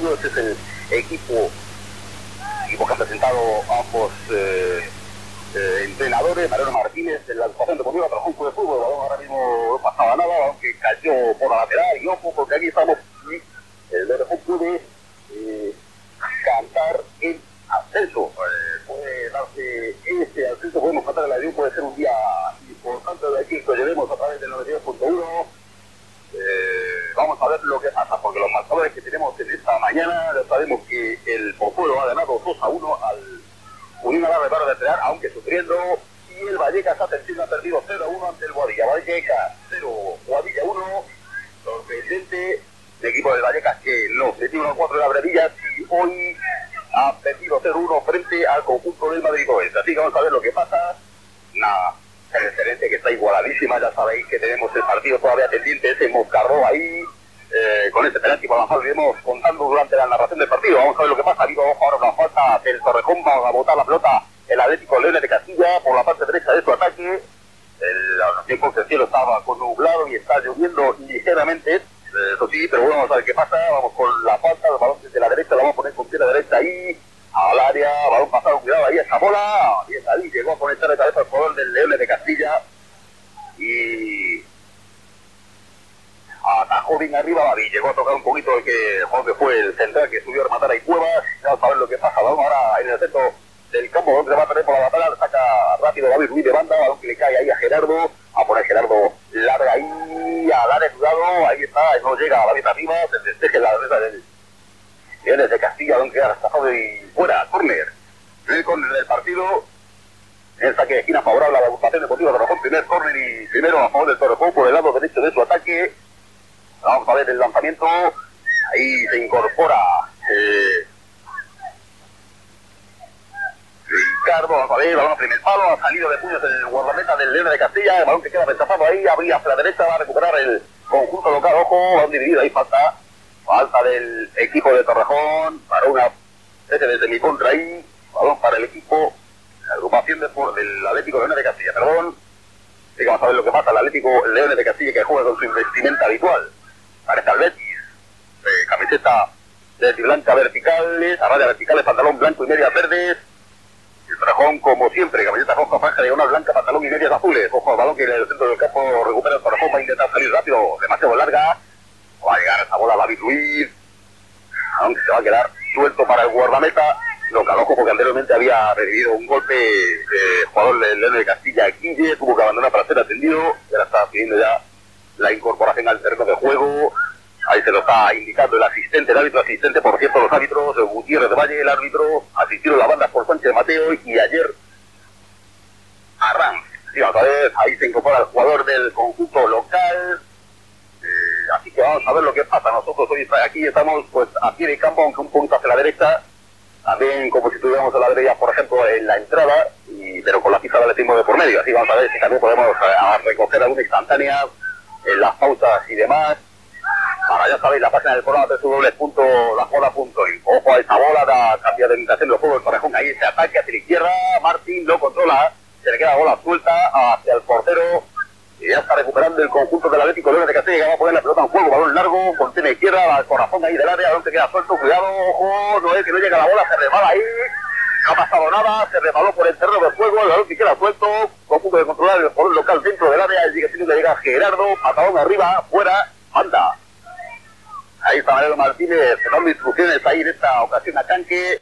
partido. Este es el equipo que han presentado ambos entrenadores. Mariano Martínez en la agrupación deportiva Torrejón Club de Fútbol. El balón ahora mismo no pasaba nada, aunque cayó por la lateral. Y ojo, porque aquí estamos, el Torrejón puede cantar el ascenso. Puede darse este ascenso, podemos cantar el avión, puede ser un día importante de aquí que llevemos a través del 92.1. Vamos a ver lo que pasa, porque los marcadores que tenemos en esta mañana, ya sabemos que el Pozuelo ha ganado 2-1 al Unión Alarde para Lateral, aunque sufriendo, y el Vallecas atención ha perdido 0-1 ante el Guadilla. Vallecas 0, Guadilla 1, sorprendente el equipo del Vallecas que no se tiene 1-4 de la Brevillas y hoy ha perdido 0-1 frente al conjunto del Madrid Oeste. Así que vamos a ver lo que pasa. Nada, excelente, que está igualadísima. Ya sabéis que tenemos el partido todavía pendiente, ese Moscarró ahí, con ese penalti por la falta, iremos contando durante la narración del partido. Vamos a ver lo que pasa. Ha habido ahora una falta del Torrejón, vamos a botar la pelota el Atlético Leones de Castilla por la parte derecha de su ataque. El tiempo del cielo estaba con nublado y está lloviendo ligeramente, eso sí, pero bueno, vamos a ver qué pasa. Vamos con la falta, el balón desde la derecha, la vamos a poner con pierna derecha ahí al área, balón pasado, cuidado, ahí esa bola, y es ahí, llegó a conectar de cabeza el jugador del Leones de Castilla y atajó bien arriba David, llegó a tocar un poquito el que fue el central que subió a rematar ahí Cuevas. Vamos a ver lo que pasa, balón ahora en el centro del campo, donde se va a perder por la batalla, saca rápido David Ruiz de banda, balón que le cae ahí a Gerardo, a poner Gerardo larga ahí, a dar el cuidado, ahí está, no llega a David arriba, se despeje la defensa del Leones de Castilla, donde queda rechazado y fuera, córner. Primer córner del partido, el saque de esquina favorable a la agrupación deportiva de Torrejón, primer córner y primero a favor del Torrejón por el lado derecho de su ataque. Vamos a ver el lanzamiento, ahí se incorpora Ricardo, vamos a ver, balón a primer palo, ha salido de puños el guardameta del Leones de Castilla, el balón que queda rechazado ahí, abría hacia la derecha, va a recuperar el conjunto local, ojo, balón dividido, ahí falta del equipo de Torrejón, para una especie de semicontra ahí, balón para el equipo, la agrupación del Atlético Leones de Castilla, perdón. Así que vamos a ver lo que pasa, el Atlético Leones de Castilla que juega con su investimenta habitual, parece al Betis, camiseta de blanca verticales, a raya verticales, pantalón blanco y medias verdes, el Torrejón como siempre, camiseta roja, franja diagonal blanca, pantalón y medias azules, ojo al balón que en el centro del campo recupera el Torrejón, va a intentar salir rápido, demasiado larga, va a llegar esa bola a David Ruiz, aunque se va a quedar suelto para el guardameta, lo caloco porque anteriormente había recibido un golpe jugador del León de Castilla, Guille, tuvo que abandonar para ser atendido, y ahora está pidiendo ya la incorporación al terreno de juego, ahí se lo está indicando el asistente, el árbitro asistente, por cierto los árbitros, Gutiérrez de Valle, el árbitro, asistieron la banda por Sánchez de Mateo y ayer Arranz, sí, vamos a ver, ahí se incorpora el jugador del conjunto local. Así que vamos a ver lo que pasa. Nosotros hoy aquí estamos pues a pie de campo, aunque un poquito hacia la derecha, también como si estuviéramos a la derecha, por ejemplo, en la entrada, pero con la pizarra de tiempo de por medio. Así vamos a ver si también podemos recoger alguna instantánea en las pausas y demás. Ahora ya sabéis, la página del programa www.lajola.in. Ojo a esa bola, da cambio de orientación del juego del Torrejón, ahí ese ataque hacia la izquierda, Martín lo controla, se le queda la bola suelta hacia el portero. Y ya está recuperando el conjunto del Atlético Leones de Castilla, que va a poner la pelota en juego, balón largo, contiene izquierda, al corazón ahí del área, donde queda suelto, cuidado, ojo, no es que no llega la bola, se resbala ahí, no ha pasado nada, se resbaló por el terreno del juego, el balón que queda suelto, conjunto de controlar el jugador local dentro del área, sigue teniendo que llegar Gerardo, patadón arriba, fuera, anda. Ahí está Mariano Martínez, dando instrucciones ahí en esta ocasión a Canque.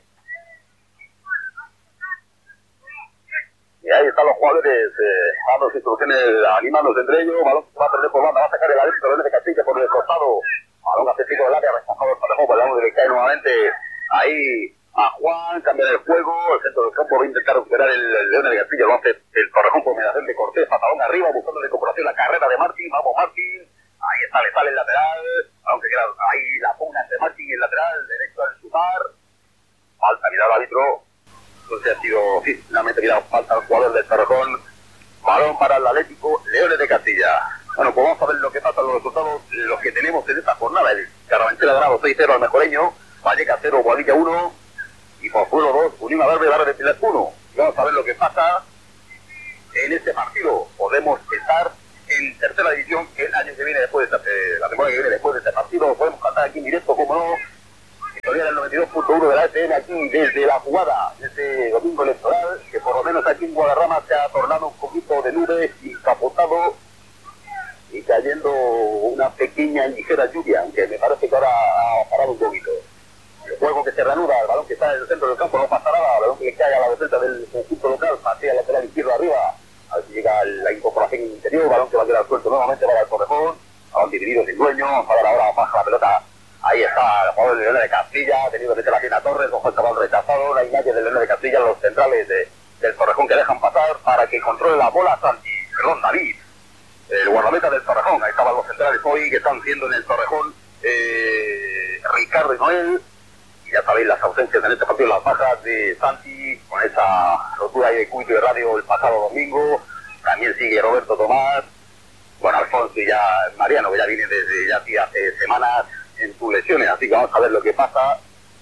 Y ahí están los jugadores dando instrucciones, animándose entre ellos. Balón que va a perder por banda, va a sacar el Atlético Leones de Castilla por el costado. Balón Atlético del área, rechazado el Torrejón, balón que le cae nuevamente ahí a Juan, cambia el juego. El centro del campo va a intentar recuperar el Leones de Castilla, lo hace el Torrejón por mediación de Cortés, patadón arriba, buscando la incorporación, la carrera de Martín. Vamos Martín, ahí está, le sale el lateral, aunque queda ahí la pugna entre Martín y el lateral derecho al sumar. Falta, mira el árbitro. Entonces ha sido, sí, finalmente mira, falta al jugador del Torrejón. Balón para el Atlético Leones de Castilla. Bueno, pues vamos a ver lo que pasa, los resultados, los que tenemos en esta jornada. El Carabanchel ha ganado 6-0 al Mejoreño, Vallecas 0, Guadilla 1, y Pozuelo 2, Unión Alarde, Barra de Pilar 1. Vamos a ver lo que pasa en este partido. Podemos estar en tercera división el año que viene después de la temporada que viene después de este partido. Lo podemos cantar aquí en directo, como no. 92.1 de la FM aquí desde la jugada de este domingo electoral, que por lo menos aquí en Guadarrama se ha tornado un poquito de nubes y capotado y cayendo una pequeña y ligera lluvia, aunque me parece que ahora ha parado un poquito. El juego que se reanuda, el balón que está en el centro del campo no pasa nada, el balón que le cae a la defensa del conjunto local, patea lateral izquierdo arriba, a ver si llega la incorporación interior, balón que va a quedar suelto nuevamente para el Torrejón, balón dividido sin dueño, para ahora baja la pelota. Ahí está el jugador de León de Castilla, ha tenido que meter la pierna a Torres, ojo el chaval rechazado, la imagen de León de Castilla, los centrales del Torrejón que dejan pasar para que controle la bola David, el guardameta del Torrejón. Ahí estaban los centrales hoy que están siendo en el Torrejón, Ricardo y Noel, y ya sabéis las ausencias en este partido, las bajas de Santi, con esa rotura ahí de cúbito de radio el pasado domingo, también sigue Roberto Tomás, bueno, Alfonso y ya Mariano, que ya viene desde ya hace semanas en sus lesiones, así que vamos a ver lo que pasa.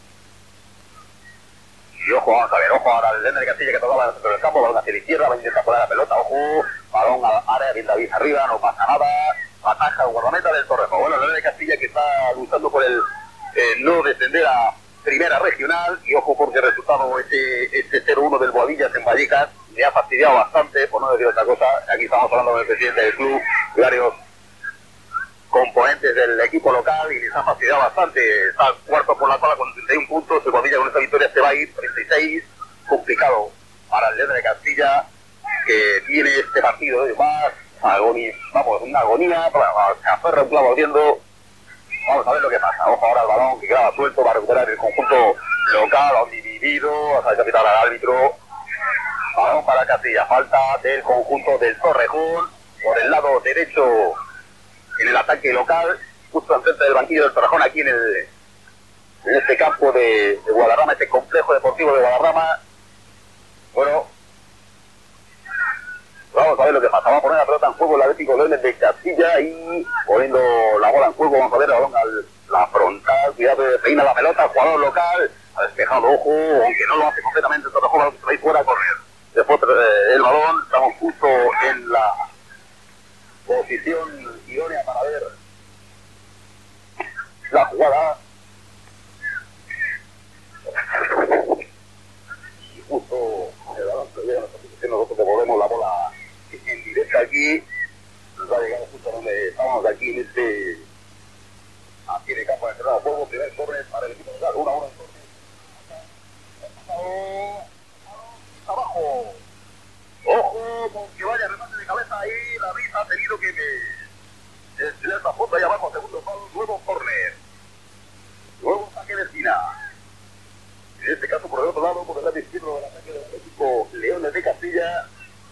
Y ojo, vamos a ver, ojo ahora el de Castilla que tocaba en el centro del campo, balón hacia la izquierda, va a intentar poner la pelota, ojo, balón al área, bien David arriba, no pasa nada, ataja el guardameta del Torrejón. Bueno, el de Castilla que está luchando por el no descender a primera regional, y ojo porque el resultado, este 0-1 del Boadillas en Vallecas, me ha fastidiado bastante, por no decir otra cosa. Aquí estamos hablando con el presidente del club, varios componentes del equipo local, y les ha fastidiado bastante. Está cuarto por la tabla con 31 puntos, el Boadilla con esta victoria se va a ir 36, complicado para el León de Castilla, que tiene este partido de más una agonía, se aferra un clavo viendo. Vamos a ver lo que pasa. Ojo ahora el balón que quedaba suelto, va a recuperar el conjunto local, ha dividido, hasta el capitán al árbitro. Balón para Castilla, falta del conjunto del Torrejón por el lado derecho en el ataque local, justo enfrente del banquillo del Torrejón, aquí en este campo de Guadarrama, este complejo deportivo de Guadarrama. Bueno, vamos a ver lo que pasa. Vamos a poner la pelota en juego el Atlético Leones de Castilla y poniendo la bola en juego. Vamos a ver el balón a la frontal. Cuidado, peina la pelota, jugador local. Ha despejado, ojo, aunque no lo hace completamente el Torrejón, balón que se va a ir fuera a correr. Después el balón, estamos justo en la posición idónea para ver la jugada. Y justo el balón que llega a nuestra posición, nosotros devolvemos la bola en directo aquí, nos va a llegar justo donde estamos aquí en aquí en el campo de cerrado juego, primer córner para el equipo local, 1-1 en córner. Abajo, ojo, con que vaya remate de cabeza ahí, la risa ha tenido que estirar la fondo ahí abajo, segundo palo, nuevo córner, nuevo saque de esquina. En este caso por el otro lado, por el lado izquierdo del ataque del equipo Leones de Castilla.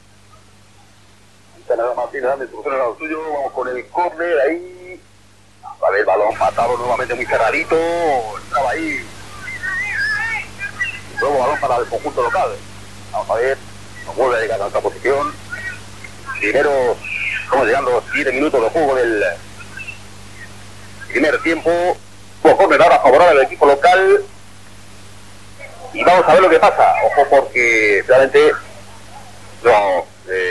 Nada más tiene dando instrucciones a lo suyo, vamos con el córner ahí, a ver el balón matado nuevamente muy cerradito, entraba ahí, nuevo balón para el conjunto local. Vamos a ver, nos vuelve a llegar a esta posición, primero, estamos llegando 7 minutos de juego del primer tiempo, córner ahora favorable al equipo local, y vamos a ver lo que pasa. Ojo porque realmente no,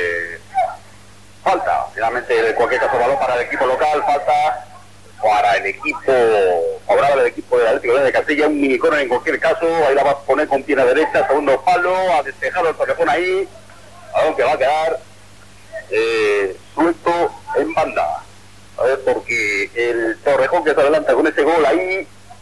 falta, finalmente en cualquier caso balón para el equipo local, falta para el equipo favorable al equipo del Atlético de Castilla, un minicorner en cualquier caso, ahí la va a poner con pierna derecha, segundo palo, ha despejado el Torrejón ahí, balón que va a quedar suelto en banda, a ver, porque el Torrejón que se adelanta con ese gol ahí,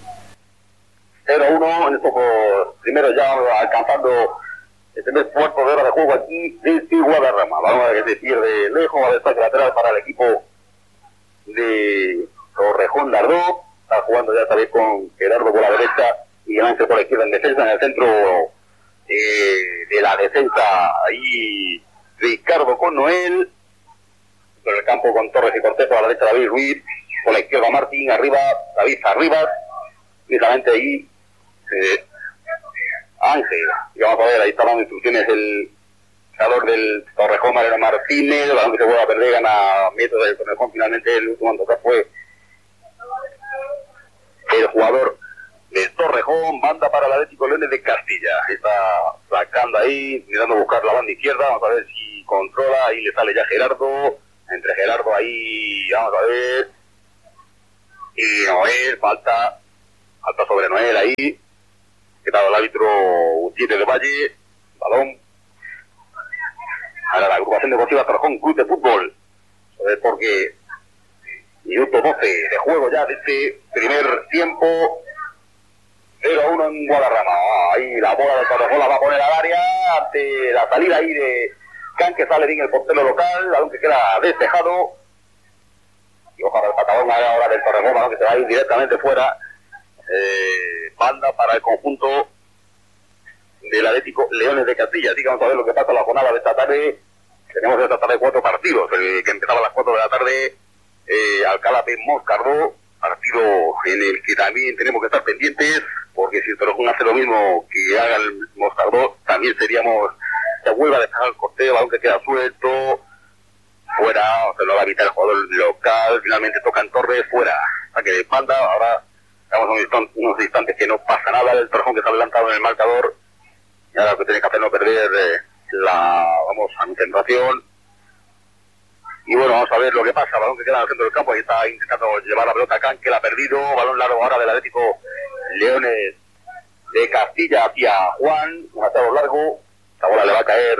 0-1, en estos primeros ya alcanzando el primer cuarto de hora de juego aquí desde Guadarrama. Vamos a ver que se pierde lejos, va a destaque lateral para el equipo de Torrejón Dardó. Está jugando, ya sabéis, con Gerardo por la derecha y Ángel por la izquierda en defensa. En el centro de la defensa, ahí Ricardo con Noel. En el campo con Torres y Cortés, por la derecha David Ruiz. Por la izquierda Martín, arriba David Arribas. Fijamente ahí Ángel, y vamos a ver, ahí está dando instrucciones el jugador del Torrejón, Mariano Martínez, el balón que se vuelve a perder, gana metros del Torrejón, finalmente el último en tocar fue el jugador del Torrejón, banda para el Atlético Leones de Castilla, está sacando ahí, mirando a buscar la banda izquierda, vamos a ver si controla, ahí le sale ya Gerardo, entre Gerardo ahí, vamos a ver, y Noel, falta sobre Noel ahí, quitado el árbitro Gutiérrez de Valle, balón para la agrupación deportiva Torrejón Club de Fútbol, porque minuto 12 de juego ya de este primer tiempo, 0-1 en Guadarrama. Ahí la bola de Torrejón la va a poner al área ante la salida ahí de Can, que sale bien el portero local, balón que queda despejado, y ojalá el patadón ahora del Torrejón, balón que se va a ir directamente fuera. Banda para el conjunto del Atlético Leones de Castilla. Así que vamos a ver lo que pasa en la jornada de esta tarde. Tenemos esta tarde 4 partidos, que empezaba a las 4 de la tarde, Alcalá de Moscardó, partido en el que también tenemos que estar pendientes, porque si el Torrejón hace lo mismo que haga el Moscardó, también se vuelve a dejar el corteo, balón que queda suelto, fuera, se lo va a evitar el jugador local, finalmente toca en Torres, fuera, saque de banda. Ahora estamos en unos instantes que no pasa nada, el Torrejón que está adelantado en el marcador, y ahora lo que tiene que hacer no perder la concentración. Y bueno, vamos a ver lo que pasa, balón que queda en el centro del campo, ahí está intentando llevar la pelota a Can, que la ha perdido, balón largo ahora del Atlético Leones de Castilla hacia Juan, un atado largo, la bola le va a caer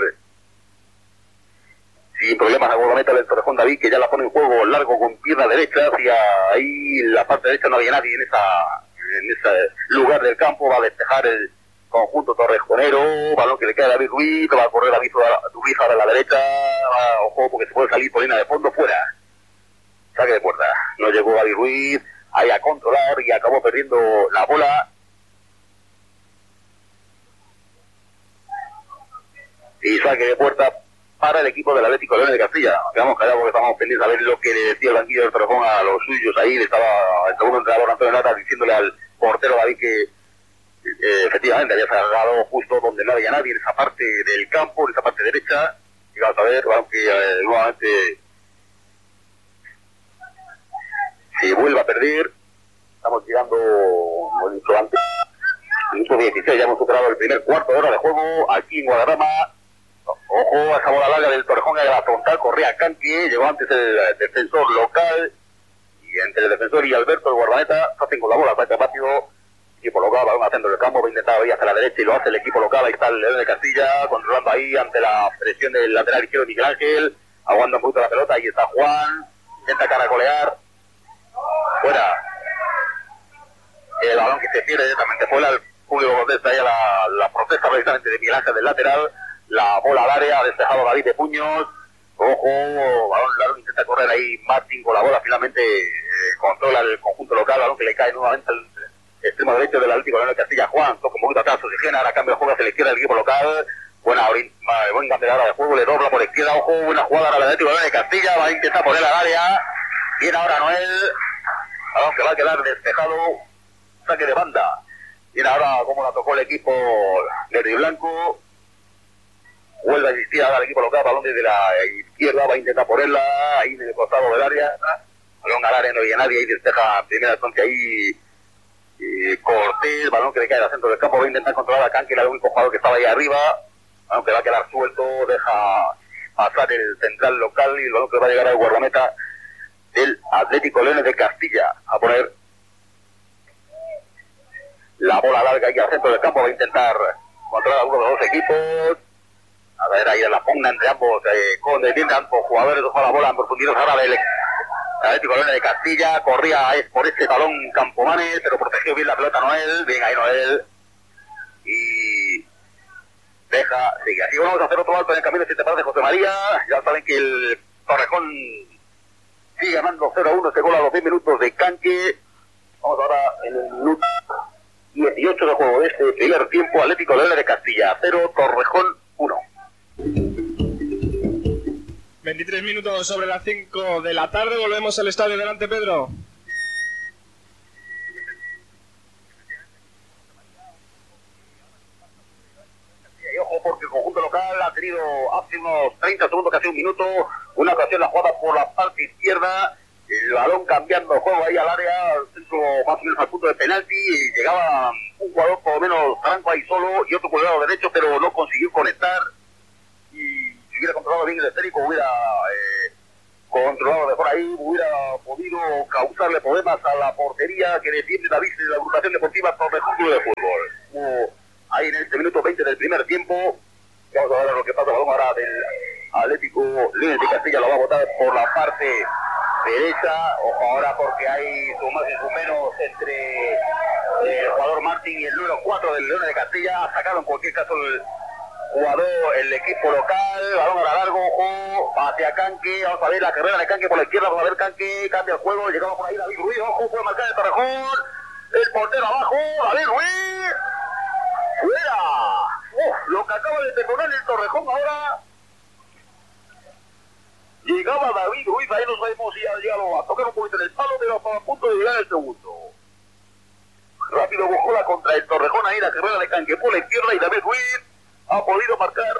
sin problemas a Guardameta del Torrejón David, que ya la pone en juego largo con pierna derecha, hacia ahí la parte derecha no había nadie en ese lugar del campo, va a despejar el conjunto torrejonero, balón que le queda a David Ruiz, va a correr David Ruiz ahora a la derecha, ojo porque se puede salir por línea de fondo, fuera, saque de puerta, no llegó David Ruiz ahí a controlar y acabó perdiendo la bola, y saque de puerta para el equipo del Atlético Leones de Castilla. Quedamos callados porque estábamos pendientes a ver lo que le decía el banquillo del Torrejón a los suyos. Ahí le estaba el segundo entrenador Antonio Lara diciéndole al portero David que efectivamente había sacado justo donde no había nadie, en esa parte del campo, en esa parte derecha, y vamos a ver, aunque nuevamente se vuelve a perder. Estamos llegando, como he dicho antes, minuto 16, ya hemos superado el primer cuarto de hora de juego aquí en Guadarrama. Ojo a esa bola larga del Torrejón, a la frontal, corría Canqui, llegó antes el defensor local, y entre el defensor y Alberto, el guardameta, se hacen con la bola, saca rápido, equipo local, balón al centro del campo, va a intentar ir hacia la derecha y lo hace el equipo local, ahí está el León de Castilla, controlando ahí ante la presión del lateral izquierdo Miguel Ángel, aguanta un poquito la pelota, ahí está Juan, intenta caracolear, fuera, el balón que se pierde directamente fuera, el público protesta ahí a la protesta precisamente de Miguel Ángel del lateral, la bola al área, ha despejado David de puños, ojo, balón largo, intenta correr ahí Martín con la bola, finalmente controla el conjunto local, balón que le cae nuevamente al extremo derecho del Atlético de Castilla. Juan toca un poquito atrás, oxigena, ahora cambia de juego hacia la izquierda del equipo local, buen candelero de juego, le dobla por izquierda, ojo, buena jugada al Atlético de Castilla, va a intentar poner al área, viene ahora Noel, balón que va a quedar despejado, saque de banda, viene ahora como la tocó el equipo de Río Blanco, vuelve a insistir ahora el equipo local, balón desde la izquierda, va a intentar ponerla ahí en el costado del área, balón al área, no había nadie, ahí despeja primera instancia ahí Cortés, balón que le cae al centro del campo, va a intentar controlar a Can, que era el único jugador que estaba ahí arriba, aunque va a quedar suelto, deja pasar el central local y el balón que va a llegar al guardameta del Atlético Leones de Castilla, a poner la bola larga ahí al centro del campo, va a intentar controlar a uno de los dos equipos. A ver, ahí en la pugna entre ambos, con ambos jugadores, dejó la bola en profundidad ahora del Atlético Leones de Castilla, corría por este balón Campomanes, pero protegió bien la pelota Noel, bien ahí Noel, y sigue. Así vamos a hacer otro alto en el camino, si te parece, José María. Ya saben que el Torrejón sigue ganando 0-1, se gol a los 10 minutos de Canque. Vamos ahora en el minuto 18 de juego de este primer tiempo, Atlético Leones de Castilla 0, Torrejón 1. 23 minutos sobre las 5 de la tarde, volvemos al estadio. Delante, Pedro. Y ojo, porque el conjunto local ha tenido hace unos 30 segundos, casi un minuto, una ocasión la jugada por la parte izquierda, el balón cambiando el juego ahí al área, al centro más o menos al punto de penalti, y llegaba un jugador por lo menos franco ahí solo y otro por el lado derecho, pero no consiguió conectar. Y si hubiera controlado bien el esférico, hubiera controlado mejor ahí, hubiera podido causarle problemas a la portería que defiende David de la agrupación deportiva Torrejón Club de Fútbol. primer tiempo. Vamos a ver lo que pasa. Balón ahora del Atlético Leones de Castilla, lo va a botar por la parte derecha. Ojo ahora porque hay su más y su menos entre el jugador Martín y el número 4 del Leones de Castilla. Ha sacado en cualquier caso el jugador, el equipo local. Balón ahora largo, ojo, hacia Canque. Vamos a ver la carrera de Canque por la izquierda. Vamos a ver Canque, cambia el juego. Llegamos por ahí David Ruiz, ojo, puede marcar el Torrejón. El portero abajo, David Ruiz. ¡Fuera! Lo que acaba de deponer el Torrejón ahora. Llegaba David Ruiz, ahí no sabemos si ha llegado a tocar un poquito en el palo, pero estaba a punto de llegar el segundo. Rápido Bojola contra el Torrejón, ahí la carrera de Canque por la izquierda y David Ruiz ha podido marcar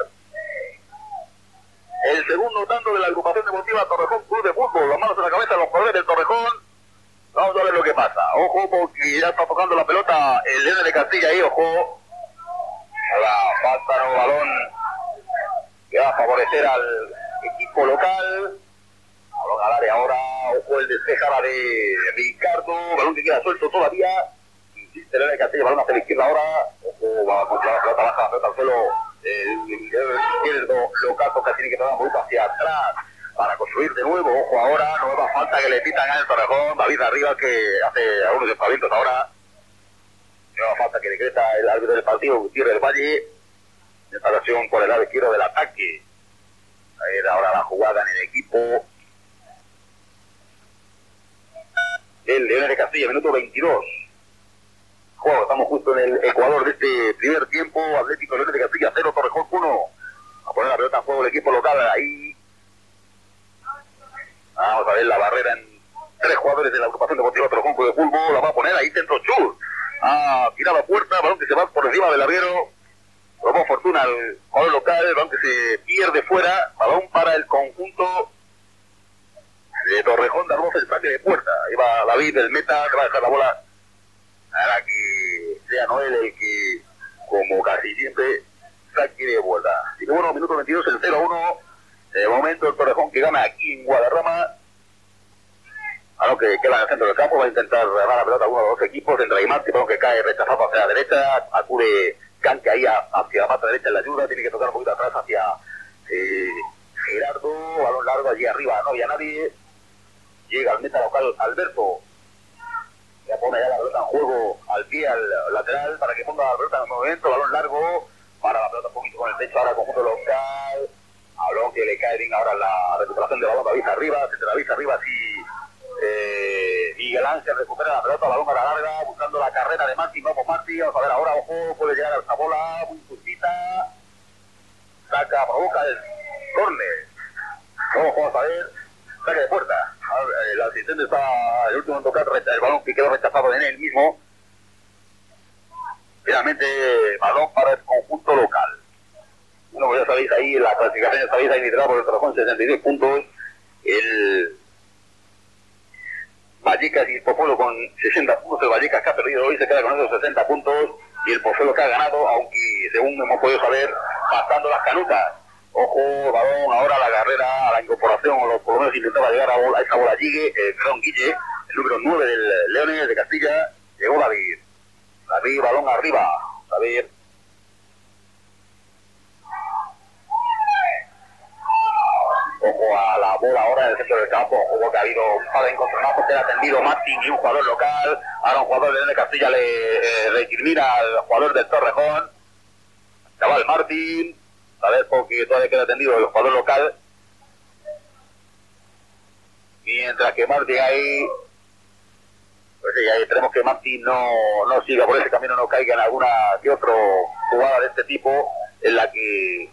el segundo tanto de la agrupación deportiva Torrejón Club de Fútbol. Las manos en la cabeza de los jugadores del Torrejón. Vamos a ver lo que pasa. Ojo porque ya está tocando la pelota el Leones de Castilla ahí, ojo. La falta no balón que va a favorecer al equipo local. Balón al área ahora, ojo el despeja de Ricardo, balón que queda suelto todavía. Insiste Leones de Castilla, balón hacia la izquierda ahora. Ojo, va a controlar la pelota baja, la pelota al suelo. El izquierdo local toca, tiene que dar un poquito hacia atrás para construir de nuevo. Ojo ahora, nueva falta que le pitan al Torrejón. David Arriba que hace algunos espavientos ahora. Nueva falta que decreta el árbitro del partido, Gutiérrez del Valle. En esta ocasión por el lado izquierdo del ataque. Ahí era ahora la jugada en el equipo del Leones de Castilla, minuto 22. Juego, estamos justo en el Ecuador de este primer tiempo. Atlético Leones de Castilla 0, Torrejón 1. A poner la pelota en juego el equipo local ahí. Vamos a ver la barrera en 3 jugadores de la agrupación deportiva Torrejón Club de Fútbol. La va a poner ahí centro Chur. Ha tirado a puerta, balón que se va por encima del larguero. Probó fortuna al jugador local, balón que se pierde fuera. Balón para el conjunto de Torrejón, Darboz, el saque de puerta. Ahí va David, el meta, que va a dejar la bola para que sea Noel el que, como casi siempre, saque de vuelta. Y bueno, minuto 22, el 0-1. De momento el Torrejón que gana aquí en Guadarrama. A lo que queda en el centro del campo, va a intentar ganar la pelota a uno de los dos equipos. Entra y Martí, balón que cae rechazado hacia la derecha. Acude Canque ahí hacia la pata derecha en la ayuda. Tiene que tocar un poquito atrás hacia Gerardo. Balón largo allí arriba, no había nadie. Llega al meta local Alberto. Ya pone ya la pelota en juego al pie, al lateral, para que ponga la pelota en el movimiento. Balón largo para la pelota un poquito con el techo ahora conjunto local. Balón que le cae bien ahora la recuperación de balón. David arriba, se David arriba, sí. Miguel Ángel recupera la pelota, balón a la larga, buscando la carrera de Martín. Vamos Martín, vamos a ver ahora, ojo, puede llegar a esta bola, muy justita. Saca, provoca el córner. Ojo, vamos a ver, saque de puerta. El asistente está el último en tocar el balón que quedó rechazado en él mismo. Finalmente, balón para el conjunto local. Bueno, pues ya sabéis ahí, la clasificación ya sabéis ahí liderada por el Torrejón, 66 puntos. El Vallecas y el Pozuelo con 60 puntos. El Vallecas que ha perdido hoy se queda con esos 60 puntos. Y el Pozuelo que ha ganado, aunque según hemos podido saber, pasando las canutas. Ojo, balón, ahora la carrera, a la incorporación, o por lo menos intentaba llegar a esa bola Guille, el número 9 del Leones de Castilla. Llegó David. David, balón arriba. David. Ojo a la bola ahora en el centro del campo. Ojo que ha habido un par de encontronazos que ha atendido Martín y un jugador local. Ahora un jugador de Leones de Castilla le recrimina al jugador del Torrejón. Chaval Martín. A ver, porque todavía queda atendido el jugador local. Mientras que Martín ahí... Pues sí, ahí tenemos que Martín no siga por ese camino, no caiga en alguna que otra jugada de este tipo en la que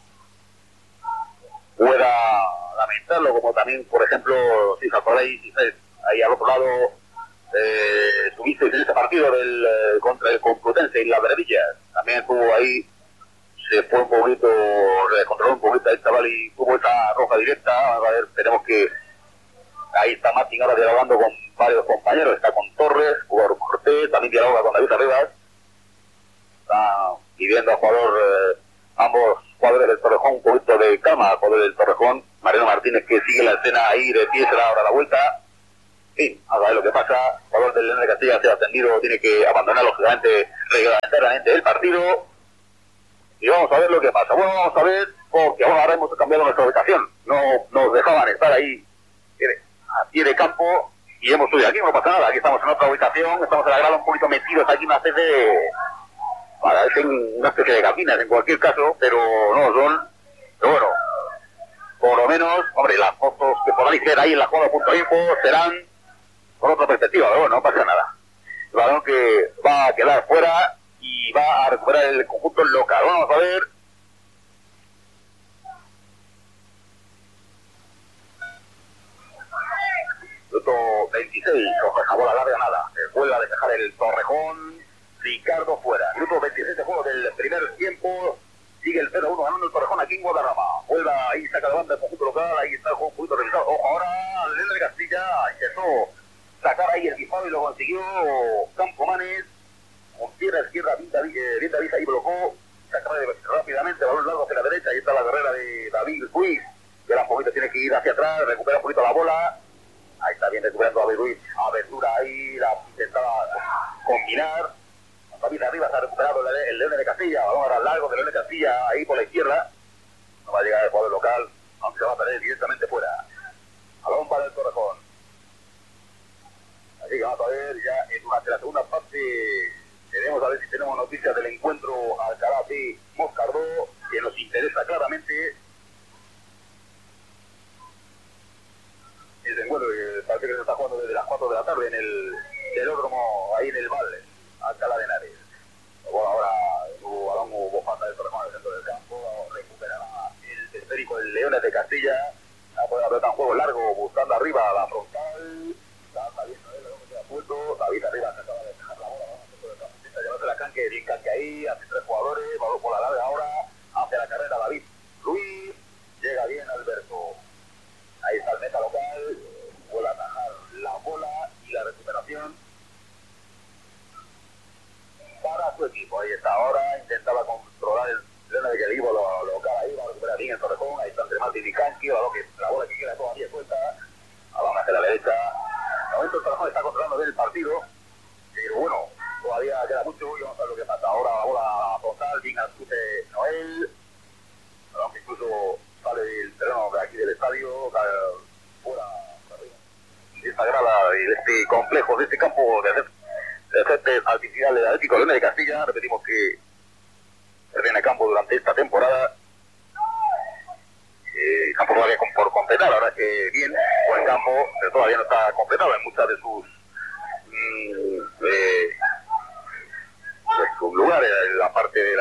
pueda lamentarlo, como también, por ejemplo, si os acordáis, ahí al otro lado tuvisteis en ese partido contra el Complutense y la Verdillas, también estuvo ahí, se fue un poquito, se controló un poquito el chaval y tuvo esa roja directa. A ver, tenemos que, ahí está Martín ahora dialogando con varios compañeros, está con Torres, jugador Cortés, también dialoga con David Arribas, está pidiendo al jugador, ambos jugadores del Torrejón, un poquito de calma, al jugador del Torrejón, Mariano Martínez, que sigue la escena ahí de pie, se da ahora la vuelta. Sí, a ver lo que pasa, el jugador del Leones de Castilla se ha atendido, tiene que abandonar lógicamente reglamentariamente el partido. y vamos a ver lo que pasa. Bueno, vamos a ver, porque ahora hemos cambiado nuestra ubicación. No nos dejaban estar ahí a pie de campo y hemos subido aquí, no pasa nada. Aquí estamos en otra ubicación, estamos en la grada un poquito metidos aquí, una especie de... parecen una especie de cabinas en cualquier caso, pero no son. Pero bueno, por lo menos, hombre, las fotos que podáis ver ahí en la jugada.info serán con otra perspectiva, pero bueno, no pasa nada. El balón que va a quedar fuera y va a recuperar el conjunto local. Vamos a ver. Minuto 26, la bola larga nada. Vuelve a despejar el Torrejón. Ricardo fuera. Minuto 26 de juego del primer tiempo. Sigue el 0-1 ganando el Torrejón aquí en Guadarrama. Vuelve ahí, saca de banda el conjunto local. Ahí está el juego un poquito revisado. Ojo, ahora Elena de Castilla intentó sacar ahí el disparo y lo consiguió Campomanes. Con pierna izquierda, bien David ahí blocó. Saca rápidamente, balón largo hacia la derecha. Ahí está la carrera de David Ruiz. Que un poquito tiene que ir hacia atrás, recupera un poquito la bola. Ahí está bien recuperando a David Ruiz. Abertura ahí, la intentaba combinar. David arriba se ha recuperado el León de Castilla. Balón ahora largo de León de Castilla, ahí por la izquierda. No va a llegar el jugador local, aunque se va a perder directamente fuera. Balón para el Torrejón. Así que vamos a ver ya durante la segunda parte. Queremos a ver si tenemos noticias del encuentro Alcalá de Moscardó, que nos interesa claramente. El encuentro que parece que se está jugando desde las 4 de la tarde en el velódromo, ahí en el Valle, Alcalá de Henares. Bueno, ahora hubo falta del Torrejón en el centro del campo, recuperará el esférico el Leones de Castilla, va a poder haber un juego largo buscando arriba a la frontal. Está bien, David arriba se acaba de dejar la bola, llevarse la canque, bien canque ahí, hace 3 jugadores, balón por la larga ahora, hace la carrera David Luis, llega bien Alberto. Ahí está el meta local, vuelve a atajar la bola y la recuperación para su equipo. Ahí está ahora, intentaba controlar el pleno de que el equipo local ahí, va a recuperar bien el Torrejón, ahí está entre Martín y Canqui, la bola que queda todavía suelta, vamos hacia la derecha. De momento el Torrejón está controlando bien el partido, pero bueno, todavía queda mucho y vamos a ver lo que pasa. Ahora la bola frontal, bien al chute Noel, aunque incluso sale del terreno de aquí del estadio, fuera de esta grada, de este complejo, de este campo de césped artificial del Atlético Leones de Castilla. Repetimos que termina campo durante esta temporada. Campo todavía por completar, la verdad es que bien, buen campo, pero todavía no está completado en muchas de sus lugares, en la parte de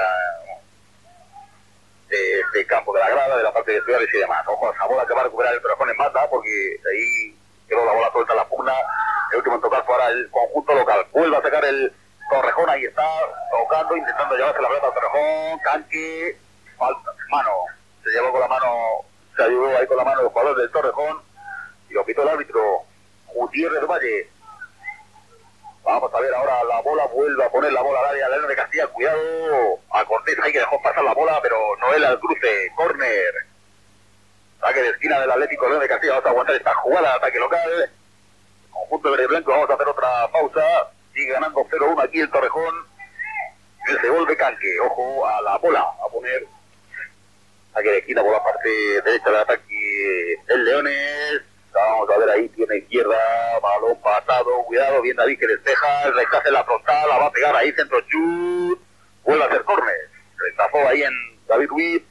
este campo de la grada, de la parte de ciudades y demás. Ojo a esa bola que va a recuperar el Torrejón en mata, porque ahí quedó la bola suelta en la pugna. El último en tocar fue ahora el conjunto local. Vuelve a sacar el Torrejón, ahí está, tocando, intentando llevarse la pelota al Torrejón. Canque, falta, mano, se llevó con la mano, se ayudó ahí con la mano el jugador del Torrejón y lo pitó el árbitro Gutiérrez Valle. Vamos a ver ahora la bola, vuelve a poner la bola al área, León de Castilla, cuidado a Cortés ahí que dejó pasar la bola, pero Noel al cruce, córner, saque de esquina del Atlético León de Castilla. Vamos a aguantar esta jugada de ataque local, conjunto verde y blanco. Vamos a hacer otra pausa, sigue ganando 0-1 aquí el Torrejón, el gol de Canque, ojo a la bola, a poner saque de esquina por la parte derecha del ataque el Leones. Vamos a ver ahí, tiene izquierda, balón pasado, cuidado, bien David que despeja, el rechace en la frontal, la va a pegar ahí, centro chut, vuelve a hacer córner, rechazó ahí en David Ruiz,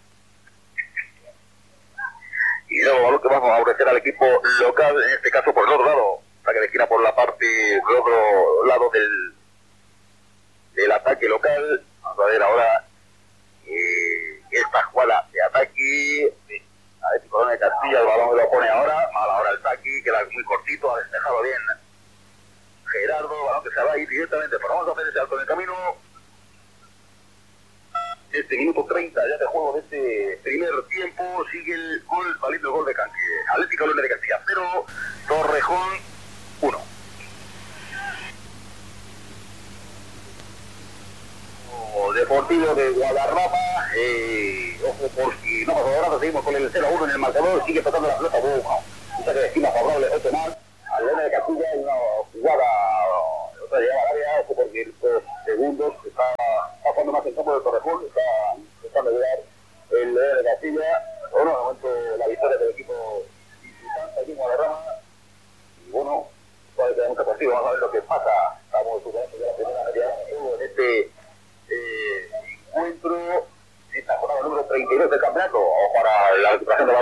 y luego balón que vamos a ofrecer al equipo local, en este caso por el otro lado, saque de esquina por la parte del otro lado del ataque local. Vamos a ver ahora esta jugada de ataque, Atlético Leones de Castilla, el balón lo pone ahora, mal ahora el saque, queda muy cortito, ha despejado bien Gerardo, balón que se va a ir directamente, pero vamos a hacer ese alto en el camino. Este minuto 30 ya de juego de este primer tiempo, sigue el gol, valiendo el gol de Canque. Atlético Leones de Castilla 0, Torrejón 1. Deportivo de Guadarrama, ojo por si no pasa nada, seguimos con el 0-1 en el marcador, sigue pasando la pelota, un saque de esquina favorable, 8 más, al Leones de Castilla, y una jugada, otra llegada al área, ojo porque estos segundos está pasando más en campo del Torrejón, está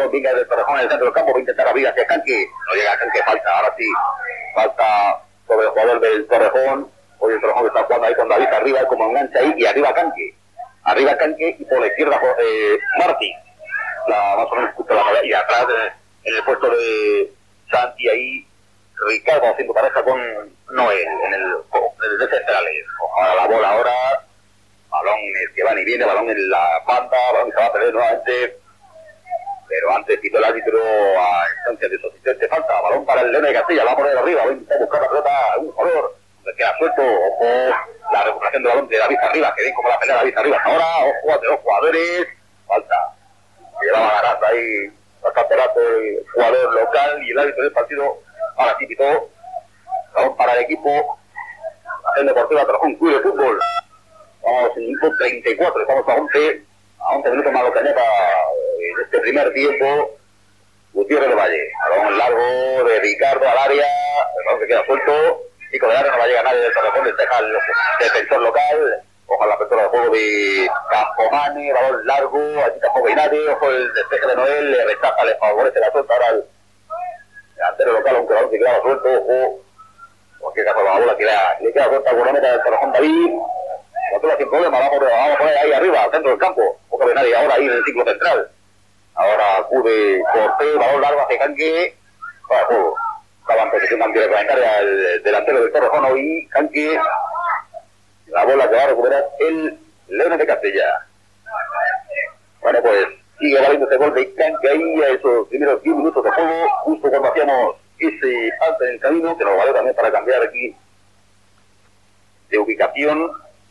balón venga del Torrejón en el centro del campo, va a intentar abrir hacia Canque, no llega a Canque, falta, ahora sí, falta sobre el jugador del Torrejón. Hoy el Torrejón está jugando ahí con David arriba, como engancha ahí, y arriba Canque y por la izquierda Martí, más o menos justo la medalla, y atrás en el puesto de Santi ahí, Ricardo haciendo pareja con Noel en el de centrales. Ahora la bola balones que van y viene, balón en la banda, balón que se va a perder nuevamente, pero antes quitó el árbitro a instancia de su asistente, falta, balón para el León de Castilla, va a poner arriba, va a intentar buscar la pelota a un jugador, le queda suelto, ojo, la recuperación del balón de David Arriba, que bien como la pelea de David Arriba, ahora, ojo, de dos jugadores, falta, llevaba ganando ahí bastante rato el jugador local y el árbitro del partido, ahora sí quitó, balón para el equipo, el Deportiva Torrejón Club de Fútbol. Vamos en minuto 34, estamos a 11 minutos más lo que añada en este primer tiempo. Gutiérrez de Valle, balón largo de Ricardo al área, el balón que queda suelto, Chico del área, no va a llegar nadie del Torrejón, despeja el defensor local, ojo la apertura de juego de Campomane, balón largo, aquí tampoco hay nadie, ojo el despeje de Noel, le rechaza, le favorece la suelta ahora al delantero local, aunque el balón se queda suelto, ojo, en cualquier caso la bola que le queda corta con la meta del Torrejón David. Nosotros sin problema, vamos a poner ahí arriba, al centro del campo, poco de nadie ahora ahí en el ciclo central. Ahora acude Cortés, balón largo hacia Canque, para juego. Estaba en posición antirreglamentaria el delantero del Torrejón y Canque, la bola que va a recuperar el León de Castilla. Bueno, pues sigue valiendo ese gol de Canque ahí a esos primeros 10 minutos de juego, justo cuando hacíamos ese alto en el camino, que nos valió también para cambiar aquí de ubicación.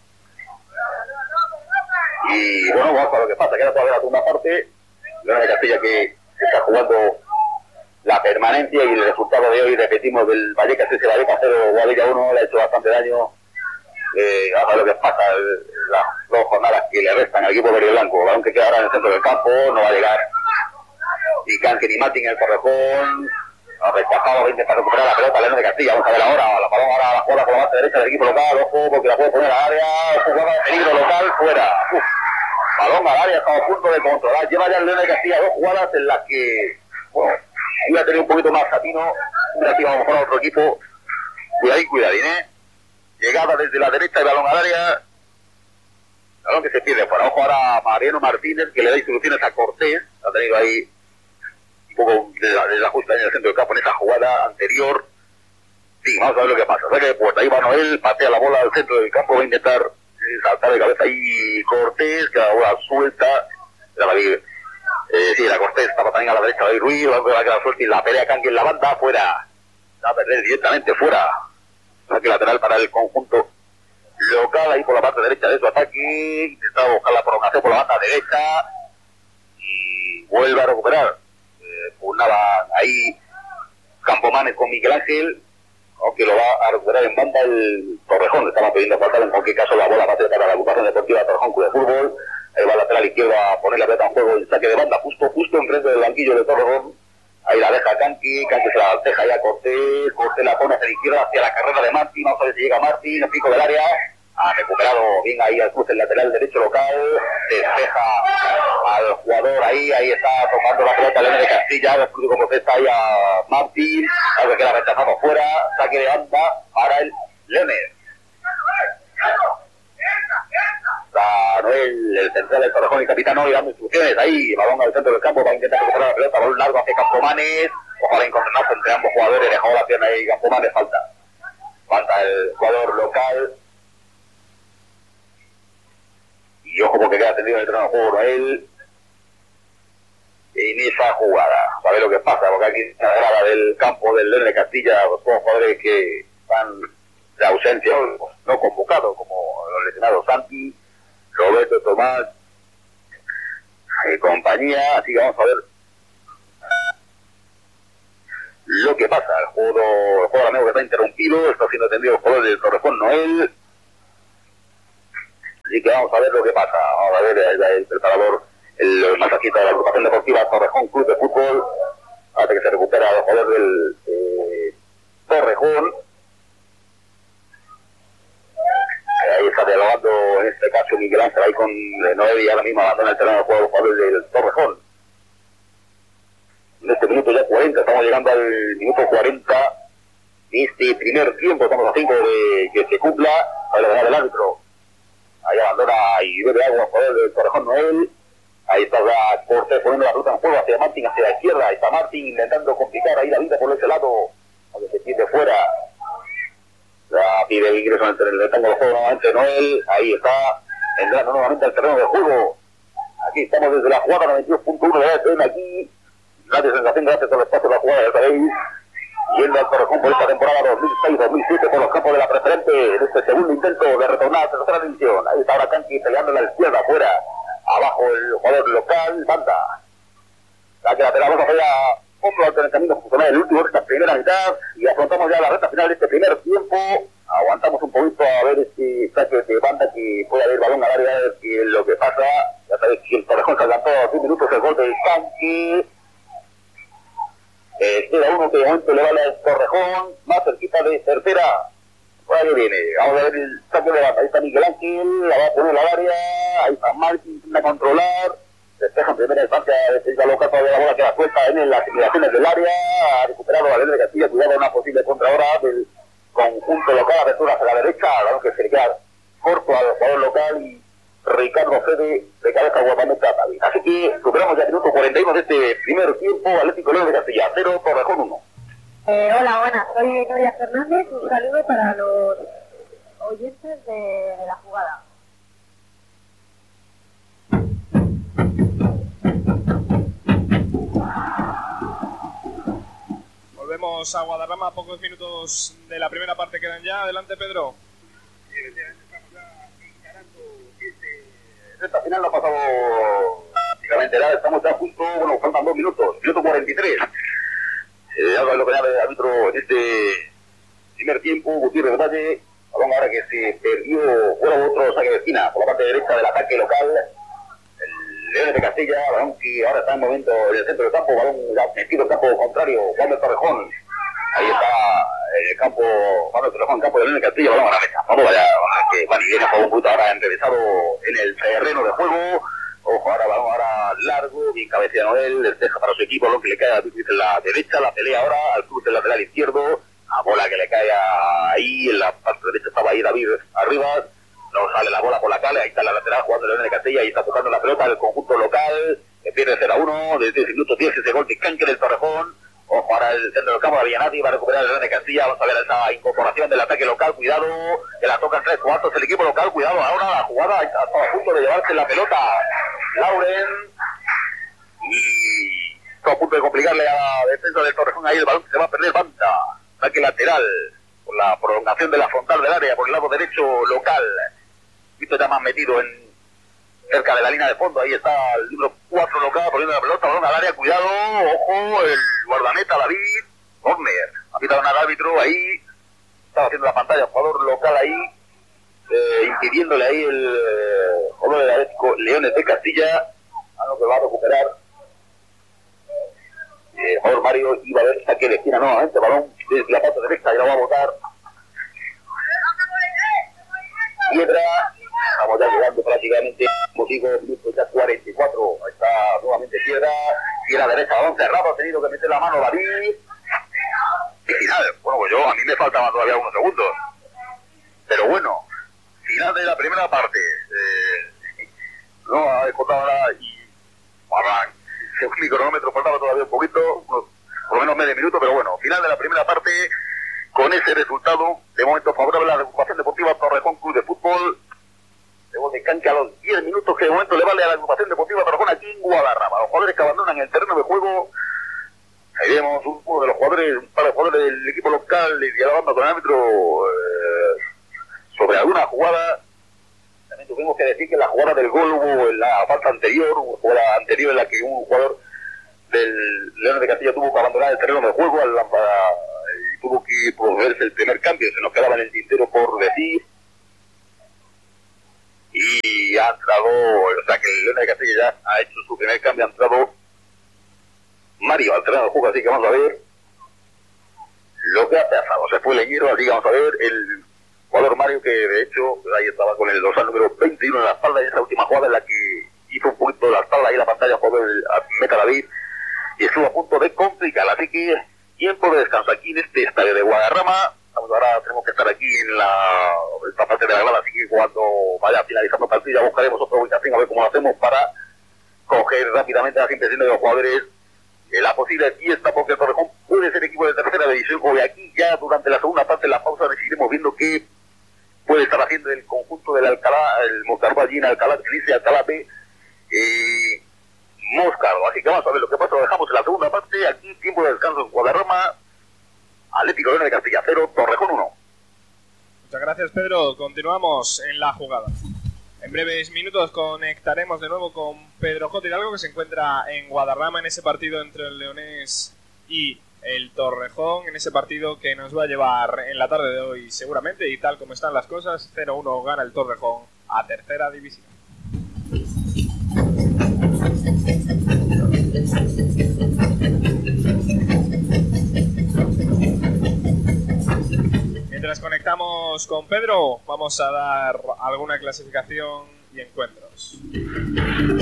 Y bueno, vamos a ver lo que pasa, queda todavía la segunda parte, León de Castilla que está jugando la permanencia y el resultado de hoy, repetimos, del Vallecas 13, Vallecas 0, Guadilla 1, le ha hecho bastante daño. Vamos a ver lo que pasa, las dos jornadas que le restan al equipo verde y blanco, balón que queda ahora en el centro del campo, no va a llegar ni Canque ni Martín en el Torrejón, ha rechazado, va a intentar recuperar la pelota León de Castilla, vamos a ver ahora, la balón ahora la jugada por la base derecha del equipo local, ojo, porque la puede poner al área, jugada de peligro local, fuera. Balón al área, estamos a punto de controlar. Lleva ya el León de Castilla dos jugadas en las que, bueno, iba a tener un poquito más Catino, hubiera sido a lo mejor a otro equipo. Cuidadín, llegada desde la derecha y balón al área. Balón que se pierde fuera. Ojo ahora a Mariano Martínez, que le da instrucciones a Cortés. Ha tenido ahí un poco de ajuste en el centro del campo en esa jugada anterior. Sí, vamos a ver lo que pasa. O sea que pues ahí va Noel, patea la bola al centro del campo, va a intentar saltar de cabeza ahí Cortés, que la bola suelta, sí, la Cortés estaba también a la derecha de Ruiz, va a quedar suelta y la pelea Canque en la banda, fuera, va a perder directamente fuera, saque lateral para el conjunto local, ahí por la parte derecha de su ataque, intentaba buscar la prolongación por la banda derecha, y vuelve a recuperar, pugnaban ahí Campomanes con Miguel Ángel, aunque lo va a recuperar en banda el Torrejón, estaba pidiendo faltar en cualquier caso la bola para la agrupación deportiva Torrejón Club de Fútbol, ahí va el lateral izquierdo a poner la pelota en juego, el saque de banda justo enfrente del banquillo de Torrejón, ahí la deja Canque se la deja ya Cortés la pone hacia la izquierda, hacia la carrera de Martín, vamos a ver si llega Martín, el pico del área, ha recuperado bien ahí al cruce el lateral derecho local, despeja al jugador ahí está tomando la pelota León de Castilla, el cruce como está ahí a Martín, algo que la rechazamos fuera, saque de banda para el Leones. Está Noel, el central del Torrejón y capitán hoy dando instrucciones ahí, balón al centro del campo para intentar recuperar la pelota, balón largo hacia Campomanes, ojalá encontrarse entre ambos jugadores, dejó la pierna ahí Campomanes, falta el jugador local. Y ojo porque queda tendido en el terreno de juego Noel en esa jugada. ¿Sabe lo que pasa? Porque aquí en la grada del campo del León de Castilla, los jugadores que están de ausencia, no convocados, como los lesionados Santi, Roberto, Tomás y compañía. Así que vamos a ver lo que pasa. El juego amigo que está interrumpido, está siendo atendido el jugador del Torrejón Noel. Así que vamos a ver lo que pasa. Vamos a ver el preparador, el masajista de la agrupación deportiva Torrejón Club de Fútbol, hasta que se recupera el jugador del Torrejón. Ahí está dialogando en este caso Miguel Ángel ahí con Noel y ahora mismo abandona el terreno de juego el jugador del Torrejón. en este minuto ya 40, estamos llegando al minuto 40 de este primer tiempo, estamos a 5 de que se cumpla, a la el árbitro. Ahí abandona y bebe agua por el Torrejón Noel. Ahí está ya Cortés poniendo la ruta en juego hacia Martín, hacia la izquierda. Ahí está Martín intentando complicar ahí la vida por ese lado, donde se tiende fuera. Ya pide el ingreso entre el rectángulo de juego nuevamente Noel. Ahí está entrando nuevamente al terreno de juego. Aquí estamos desde la jugada 92.1 de la ESPN aquí. Nadie sensación gracias por el espacio de la jugada, ya sabéis. Yendo al Torrejón por esta temporada 2006-2007 por los campos de la preferente en este segundo intento de retornar a la tercera división. Ahí está ahora Canqui peleando a la izquierda afuera. Abajo el jugador local, Banda. La que lateral, vamos a ver otro alternamiento funcional el último de esta primera mitad y afrontamos ya la recta final de este primer tiempo. Aguantamos un poquito a ver este saque de Banda que puede haber balón al área, a ver qué es lo que pasa. Ya sabéis que el Torrejón se adelantó a 10 minutos el gol de Canqui. Queda uno que de momento le vale al Torrejón, más cerquita de tercera. Por ahí viene, vamos a ver el saque de Banda. Ahí está Miguel Ángel, la va a poner al área. Ahí está Martín, intenta controlar. Despeja en primera instancia, defensa local, todavía la bola queda suelta en las simulaciones del área. Ha recuperado la de Castilla, cuidado una posible contra ahora del conjunto local, apertura hacia la derecha, que se le queda corto al jugador local y Ricardo Fede de cabeza guapamente a Tavi. Así que superamos ya el minuto 41 de este primer tiempo. Atlético León de Castilla 0, Torrejón 1. Hola, buenas, soy Noria Fernández. Un saludo para los oyentes de la jugada. Volvemos a Guadarrama, pocos minutos de la primera parte quedan ya. Adelante, Pedro. Esta final no ha pasado prácticamente nada, estamos ya justo, bueno, faltan 2 minutos, minuto 43. Algo lo que llama el árbitro en este primer tiempo, Gutiérrez Valle, balón ahora que se perdió, fuera otro saque de esquina, por la parte derecha del ataque local, el León de Castilla, balón que ahora está en momento en el centro del campo, balón metido en campo contrario, Juan de Torrejón. Ahí está el campo, Juan de Torrejón, campo de León de Castilla, balón a la mesa. Vamos allá, que Juan y viene un poquito ahora enrevesado en el terreno de juego. Ojo, ahora balón ahora largo, bien cabecea Noel, despeja para su equipo, lo que le cae a la derecha, la pelea ahora al cruce del lateral izquierdo, la bola que le cae ahí, en la parte derecha estaba ahí David arriba, no sale la bola por la calle, ahí está la lateral jugando el León de Castilla, ahí está tocando la pelota del conjunto local, que pierde 0-1, desde el minuto 10 ese gol de Canque del Torrejón. Ojo, ahora el centro del campo de Villanati va a recuperar el León de Castilla. Vamos a ver esa incorporación del ataque local. Cuidado, que la tocan 3 cuartos el equipo local. Cuidado, ahora la jugada está a punto de llevarse la pelota Lauren. Y está a punto de complicarle a la defensa del Torrejón. Ahí el balón se va a perder. Banda, ataque lateral por la prolongación de la frontal del área por el lado derecho local. Visto ya más metido en cerca de la línea de fondo, ahí está el número 4 local poniendo la pelota, balón al área, cuidado, ojo, el guardameta David, corner, ha pitado al árbitro, ahí, estaba haciendo la pantalla, jugador local ahí, impidiéndole ahí el jugador del Atlético Leones de Castilla, a lo que va a recuperar, el jugador Mario iba a ver saque de esquina nuevamente, balón desde la parte derecha, y la va a botar, Piedra. Estamos ya llegando prácticamente, como digo, minutos ya 44. Ahí está nuevamente Piedra. Y a la derecha, balón cerrado, ha tenido que meter la mano David. Y final, bueno, pues a mí me faltaban todavía unos segundos. Pero bueno, final de la primera parte. No ha descontado nada y para según mi cronómetro faltaba todavía un poquito, por lo menos medio minuto, pero bueno, final de la primera parte con ese resultado, de momento favorable a la agrupación deportiva Torrejón Club de Fútbol. De gol de Canque a los 10 minutos que de momento le vale a la agrupación deportiva Torrejón aquí en Guadarrama. Los jugadores que abandonan el terreno de juego. Ahí vemos uno de los jugadores, un par de jugadores del equipo local y dialogando con el árbitro sobre alguna jugada. También tuvimos que decir que la jugada del gol hubo en la falta anterior, una jugada anterior en la que un jugador del León de Castilla tuvo que abandonar el terreno de juego y tuvo que procederse el primer cambio. Se nos quedaba en el tintero por decir. Y ha entrado, o sea que el León de Castilla ya ha hecho su primer cambio, ha entrado Mario al terreno de juego, así que vamos a ver lo que ha pasado. Se fue Leñero, así que vamos a ver el jugador Mario, que de hecho ahí estaba con el dorsal número 21 en la espalda, y esa última jugada en la que hizo un poquito de la espalda ahí en la pantalla, jugador Meta David, y estuvo a punto de finalizando el partido ya buscaremos otra ubicación a ver cómo lo hacemos para coger rápidamente las impresiones de los jugadores, la posible fiesta, porque el Torrejón puede ser equipo de tercera división, o de aquí ya durante la segunda parte de la pausa seguiremos viendo qué puede estar haciendo el conjunto del Alcalá, el Moscardo allí en Alcalá, que dice Alcalá B, Moscardo. Así que vamos a ver lo que pasa, lo dejamos en la segunda parte, aquí tiempo de descanso en Guadarrama, Atlético León de Castilla 0, Torrejón 1. Muchas gracias, Pedro. Continuamos en la jugada. En breves minutos conectaremos de nuevo con Pedro J. Hidalgo, que se encuentra en Guadarrama en ese partido entre el Leonés y el Torrejón, en ese partido que nos va a llevar en la tarde de hoy seguramente, y tal como están las cosas, 0-1 gana el Torrejón a tercera división. Mientras conectamos con Pedro, vamos a dar alguna clasificación y encuentros.